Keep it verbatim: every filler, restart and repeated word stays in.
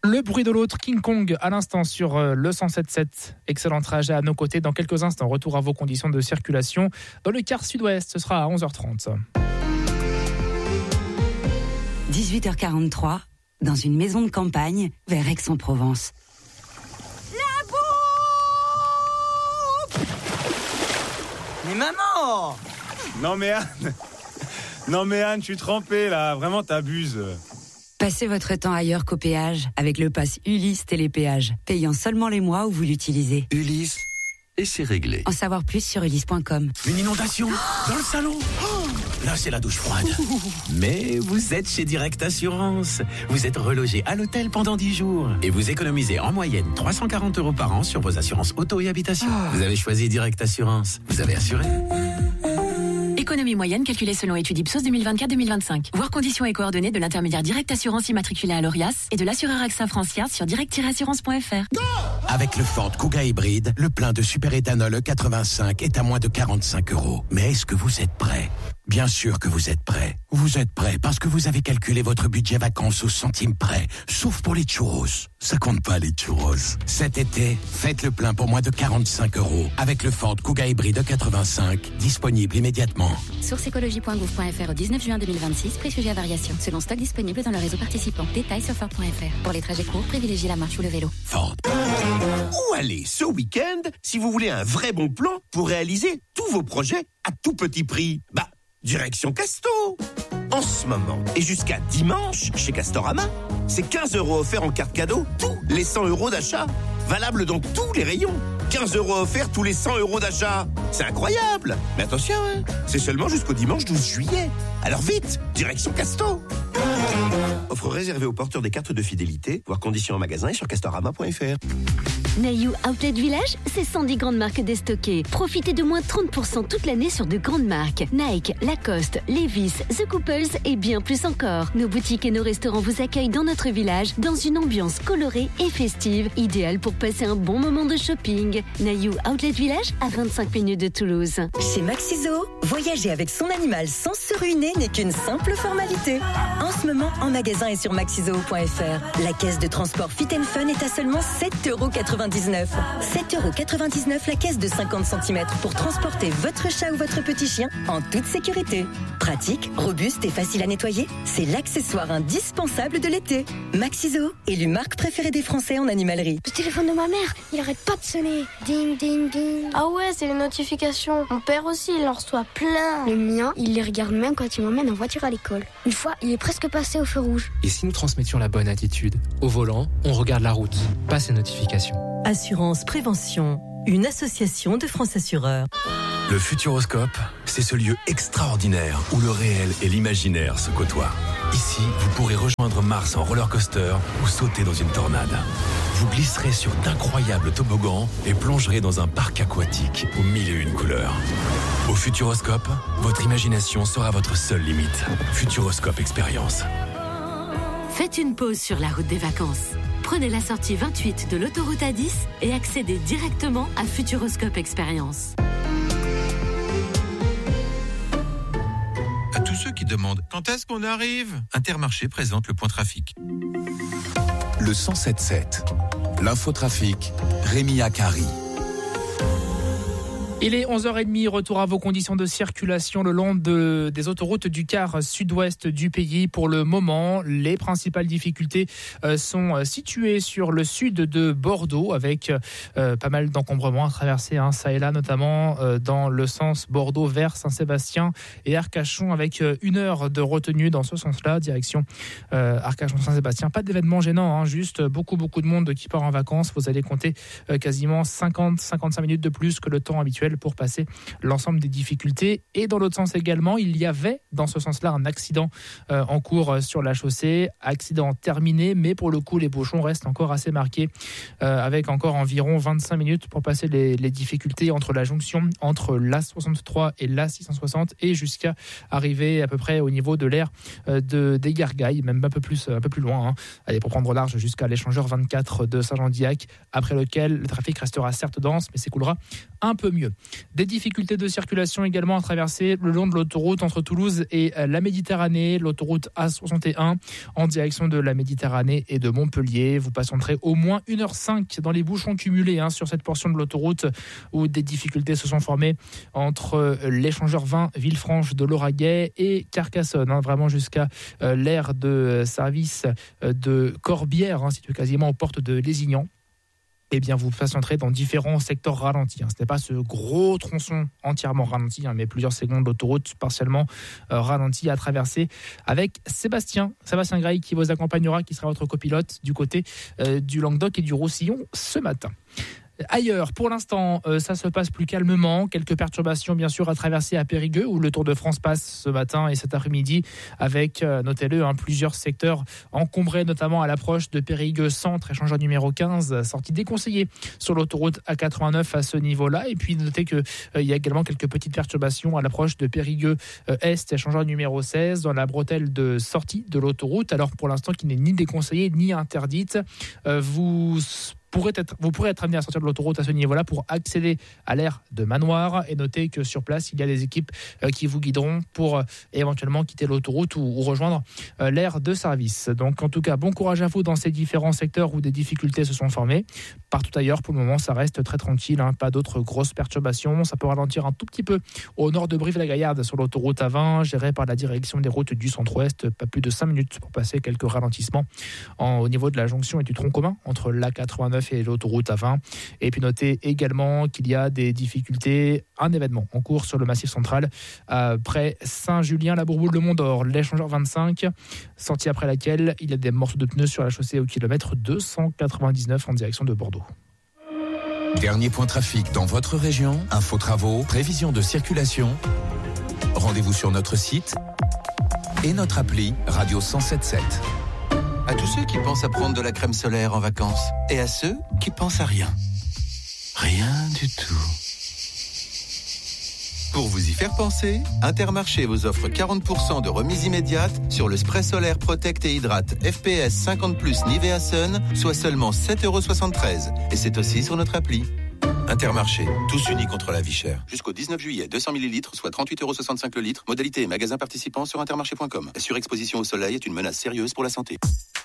Le bruit de l'autre, King Kong, à l'instant sur le cent sept sept. Excellent trajet à nos côtés. Dans quelques instants, retour à vos conditions de circulation. Dans le quart sud-ouest, ce sera à onze heures trente. dix-huit heures quarante-trois, dans une maison de campagne, vers Aix-en-Provence. La bouffe! Mais maman! Non mais Anne, non mais Anne, je suis trempé là, vraiment t'abuses. Passez votre temps ailleurs qu'au péage avec le pass Ulysse Télépéage, payant seulement les mois où vous l'utilisez. Ulysse, et c'est réglé. En savoir plus sur ulysse point com. Une inondation dans le salon. Oh, là, c'est la douche froide. Mais vous êtes chez Direct Assurance. Vous êtes relogé à l'hôtel pendant dix jours. Et vous économisez en moyenne trois cent quarante euros par an sur vos assurances auto et habitation. Oh. Vous avez choisi Direct Assurance. Vous avez assuré. Économie moyenne calculée selon étude Ipsos deux mille vingt-quatre deux mille vingt-cinq. Voir conditions et coordonnées de l'intermédiaire Direct Assurance immatriculé à l'Orias et de l'assureur AXA Francière sur direct tiret assurance point f r. Avec le Ford Kuga hybride, le plein de superéthanol E quatre-vingt-cinq est à moins de quarante-cinq euros. Mais est-ce que vous êtes prêts ? Bien sûr que vous êtes prêts. Vous êtes prêts parce que vous avez calculé votre budget vacances au centime près. Sauf pour les churros. Ça compte pas les churros. Cet été, faites le plein pour moins de quarante-cinq euros. Avec le Ford Kuga hybride E quatre-vingt-cinq, disponible immédiatement. source écologie point gouv point f r au dix-neuf juin deux mille vingt-six, prix sujet à variation. Selon stock disponible dans le réseau participant. Détails sur ford point f r. Pour les trajets courts, privilégiez la marche ou le vélo. Ford. Où aller ce week-end si vous voulez un vrai bon plan pour réaliser tous vos projets à tout petit prix? Bah, direction Casto. En ce moment et jusqu'à dimanche chez Castorama, c'est quinze euros offerts en carte cadeau tous les cent euros d'achat. Valable dans tous les rayons. quinze euros offerts tous les cent euros d'achat. C'est incroyable. Mais attention, hein, c'est seulement jusqu'au dimanche douze juillet. Alors vite, direction Casto. Offre réservée aux porteurs des cartes de fidélité. Voir conditions en magasin et sur castorama point f r. Naïou Outlet Village, c'est cent dix grandes marques déstockées. Profitez de moins trente pour cent toute l'année sur de grandes marques. Nike, Lacoste, Levi's, The Couples et bien plus encore. Nos boutiques et nos restaurants vous accueillent dans notre village dans une ambiance colorée et festive, idéale pour passer un bon moment de shopping. Naïou Outlet Village, à vingt-cinq minutes de Toulouse. Chez Maxiso, voyager avec son animal sans se ruiner n'est qu'une simple formalité. En ce moment, en magasin et sur maxiso point f r, la caisse de transport Fit and Fun est à seulement sept euros quatre-vingt-dix-neuf. sept euros quatre-vingt-dix-neuf la caisse de cinquante centimètres pour transporter votre chat ou votre petit chien en toute sécurité. Pratique, robuste et facile à nettoyer, c'est l'accessoire indispensable de l'été. Maxiso, élu marque préférée des Français en animalerie. Le téléphone de ma mère, il arrête pas de sonner. Ding, ding, ding. Ah ouais, c'est les notifications. Mon père aussi, il en reçoit plein. Le mien, il les regarde même quand il m'emmène en voiture à l'école. Une fois, il est presque passé au feu rouge. Et si nous transmettions la bonne attitude ? Au volant, on regarde la route, pas ses notifications. Assurance Prévention, une association de France Assureurs. Le Futuroscope, c'est ce lieu extraordinaire où le réel et l'imaginaire se côtoient. Ici, vous pourrez rejoindre Mars en roller coaster ou sauter dans une tornade. Vous glisserez sur d'incroyables toboggans et plongerez dans un parc aquatique aux mille et une couleurs. Au Futuroscope, votre imagination sera votre seule limite. Futuroscope Expérience. Faites une pause sur la route des vacances. Prenez la sortie vingt-huit de l'autoroute A dix et accédez directement à Futuroscope Expérience. À tous ceux qui demandent quand est-ce qu'on arrive, Intermarché présente le point trafic. Le cent sept sept. L'infotrafic, Rémi Akari. Il est onze heures trente, retour à vos conditions de circulation le long de, des autoroutes du quart sud-ouest du pays. Pour le moment, les principales difficultés euh, sont situées sur le sud de Bordeaux avec euh, pas mal d'encombrements à traverser, hein, ça et là, notamment euh, dans le sens Bordeaux vers Saint-Sébastien et Arcachon avec euh, une heure de retenue dans ce sens-là, direction euh, Arcachon-Saint-Sébastien. Pas d'événement gênant, hein, juste beaucoup, beaucoup de monde qui part en vacances. Vous allez compter euh, quasiment cinquante à cinquante-cinq minutes de plus que le temps habituel pour passer l'ensemble des difficultés. Et dans l'autre sens également, il y avait dans ce sens-là un accident euh, en cours sur la chaussée, accident terminé, mais pour le coup les bouchons restent encore assez marqués euh, avec encore environ vingt-cinq minutes pour passer les, les difficultés entre la jonction entre l'A soixante-trois et l'A six cent soixante et jusqu'à arriver à peu près au niveau de l'aire euh, de, des Gargailles, même un peu plus, un peu plus loin, hein. Allez, pour prendre large jusqu'à l'échangeur vingt-quatre de Saint-Jean-d'Iac, après lequel le trafic restera certes dense mais s'écoulera un peu mieux. Des difficultés de circulation également à traverser le long de l'autoroute entre Toulouse et la Méditerranée, l'autoroute A soixante et un en direction de la Méditerranée et de Montpellier. Vous patienterez au moins une heure cinq dans les bouchons cumulés hein, sur cette portion de l'autoroute où des difficultés se sont formées entre l'échangeur vingt Villefranche de Lauragais et Carcassonne, hein, vraiment jusqu'à euh, l'aire de service de Corbière, hein, situé quasiment aux portes de Lézignan. Eh bien, vous patienterez dans différents secteurs ralentis. Hein. Ce n'est pas ce gros tronçon entièrement ralenti, hein, mais plusieurs secondes d'autoroute partiellement euh, ralentis à traverser avec Sébastien, Sébastien Grey qui vous accompagnera, qui sera votre copilote du côté euh, du Languedoc et du Roussillon ce matin. Ailleurs, pour l'instant, euh, ça se passe plus calmement. Quelques perturbations, bien sûr, à traverser à Périgueux, où le Tour de France passe ce matin et cet après-midi, avec, euh, notez-le, hein, plusieurs secteurs encombrés, notamment à l'approche de Périgueux Centre, échangeur numéro quinze, sortie déconseillée sur l'autoroute A quatre-vingt-neuf à ce niveau-là. Et puis, notez qu'il euh, y a également quelques petites perturbations à l'approche de Périgueux euh, Est, échangeur numéro seize, dans la bretelle de sortie de l'autoroute. Alors, pour l'instant, qui n'est ni déconseillée ni interdite. Euh, vous... Pourrait être, vous pourrez être amené à sortir de l'autoroute à ce niveau-là pour accéder à l'aire de Manoir et notez que sur place, il y a des équipes euh, qui vous guideront pour euh, éventuellement quitter l'autoroute ou, ou rejoindre euh, l'aire de service. Donc en tout cas, bon courage à vous dans ces différents secteurs où des difficultés se sont formées. Partout ailleurs, pour le moment, ça reste très tranquille, hein, pas d'autres grosses perturbations. Ça peut ralentir un tout petit peu au nord de Brive-la-Gaillarde sur l'autoroute A vingt, gérée par la direction des routes du centre-ouest. Pas plus de cinq minutes pour passer quelques ralentissements en, au niveau de la jonction et du tronc commun entre l'A quatre-vingt-neuf et l'autoroute A vingt. Et puis notez également qu'il y a des difficultés, un événement en cours sur le Massif central près Saint-Julien-la-Bourboule de Mont-d'Or, l'échangeur vingt-cinq, sortie après laquelle il y a des morceaux de pneus sur la chaussée au kilomètre deux cent quatre-vingt-dix-neuf en direction de Bordeaux. Dernier point trafic dans votre région, info travaux, prévision de circulation. Rendez-vous sur notre site et notre appli Radio cent sept virgule sept. À tous ceux qui pensent à prendre de la crème solaire en vacances et à ceux qui pensent à rien. Rien du tout. Pour vous y faire penser, Intermarché vous offre quarante pour cent de remise immédiate sur le spray solaire Protect et Hydrate F P S cinquante plus Nivea Sun, soit seulement sept euros soixante-treize. Et c'est aussi sur notre appli. Intermarché, tous unis contre la vie chère. Jusqu'au dix-neuf juillet, deux cents millilitres, soit trente-huit euros soixante-cinq le litre. Modalité et magasin participant sur intermarché point com. La surexposition au soleil est une menace sérieuse pour la santé.